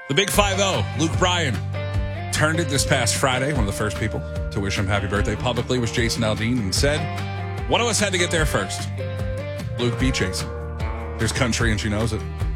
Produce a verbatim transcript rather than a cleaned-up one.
The Big five oh, Luke Bryan, turned it this past Friday. One of the first people to wish him happy birthday publicly was Jason Aldean and said, one of us had to get there first. Luke beat Jason. There's country and she knows it.